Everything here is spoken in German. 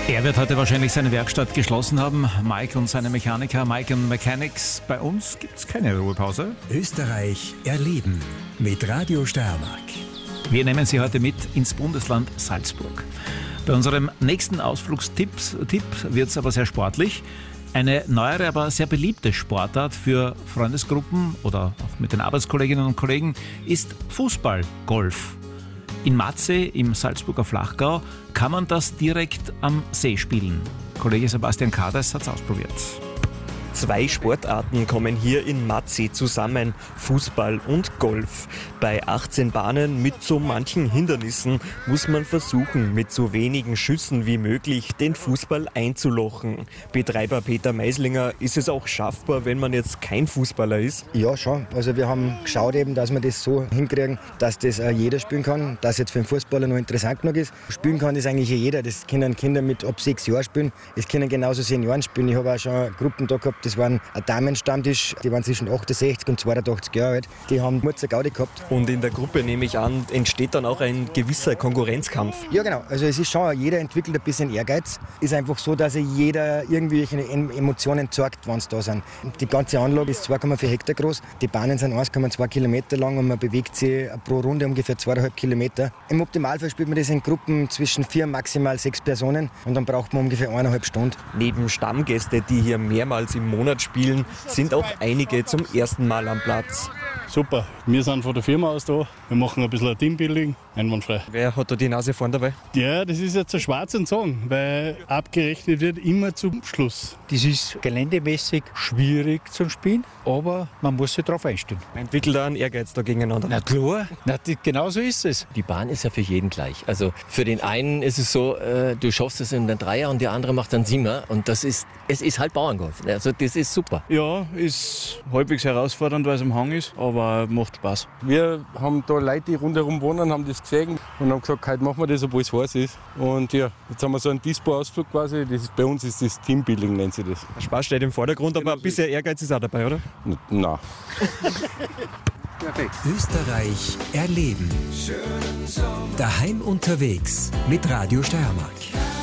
Er wird heute wahrscheinlich seine Werkstatt geschlossen haben. Mike und seine Mechaniker, Mike and Mechanics. Bei uns gibt es keine Ruhepause. Österreich erleben mit Radio Steiermark. Wir nehmen Sie heute mit ins Bundesland Salzburg. Bei unserem nächsten Ausflugstipp wird es aber sehr sportlich. Eine neuere, aber sehr beliebte Sportart für Freundesgruppen oder auch mit den Arbeitskolleginnen und Kollegen ist Fußballgolf. In Matzeh im Salzburger Flachgau kann man das direkt am See spielen. Kollege Sebastian Kades hat es ausprobiert. 2 Sportarten kommen hier in Matzeh zusammen, Fußball und Golf. Bei 18 Bahnen mit so manchen Hindernissen muss man versuchen, mit so wenigen Schüssen wie möglich den Fußball einzulochen. Betreiber Peter Meislinger, ist es auch schaffbar, wenn man jetzt kein Fußballer ist? Ja, schon. Also wir haben geschaut eben, dass wir das so hinkriegen, dass das jeder spielen kann, dass jetzt für einen Fußballer noch interessant genug ist. Spielen kann das eigentlich jeder. Das können Kinder mit ab 6 Jahren spielen. Es können genauso Senioren spielen. Ich habe auch schon Gruppen da gehabt, das waren ein Damenstammtisch, die waren zwischen 68 und 82 Jahre alt. Die haben Mutzer Gaudi gehabt. Und in der Gruppe, nehme ich an, entsteht dann auch ein gewisser Konkurrenzkampf. Ja, genau. Also es ist schon, jeder entwickelt ein bisschen Ehrgeiz. Ist einfach so, dass jeder irgendwelche Emotionen zeigt, wenn sie da sind. Die ganze Anlage ist 2,4 Hektar groß. Die Bahnen sind 1,2 Kilometer lang und man bewegt sich pro Runde ungefähr 2,5 Kilometer. Im Optimalfall spielt man das in Gruppen zwischen 4, maximal 6 Personen und dann braucht man ungefähr 1,5 Stunden. Neben Stammgäste, die hier mehrmals im Monat spielen, sind auch einige zum ersten Mal am Platz. Super, wir sind von der Firma aus da. Wir machen ein bisschen ein Teambuilding, einwandfrei. Wer hat da die Nase vorn dabei? Ja, das ist jetzt ein schwarzer Song, weil abgerechnet wird immer zum Schluss. Das ist geländemäßig schwierig zum Spielen, aber man muss sich darauf einstellen. Man entwickelt da einen Ehrgeiz da gegeneinander. Na klar, genau so ist es. Die Bahn ist ja für jeden gleich. Also für den einen ist es so, du schaffst es in den Dreier und der andere macht einen Siemer. Und es ist halt Bauerngolf. Also das ist super. Ja, ist halbwegs herausfordernd, weil es am Hang ist, aber macht Spaß. Wir haben da Leute, die rundherum wohnen, haben das gesehen und haben gesagt, heute machen wir das, obwohl es heiß ist. Und ja, jetzt haben wir so einen Dispo-Ausflug quasi. Bei uns ist das Teambuilding, nennt sich das. Spaß steht im Vordergrund, aber ein bisschen Ehrgeiz ist auch dabei, oder? Nein. Österreich erleben. Daheim unterwegs mit Radio Steiermark.